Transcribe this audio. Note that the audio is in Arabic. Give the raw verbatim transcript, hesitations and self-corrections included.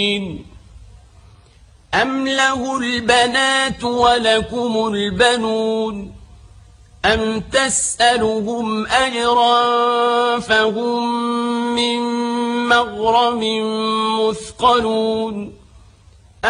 أم له البنات ولكم البنون أم تسألهم أجرا فهم من مغرم مثقلون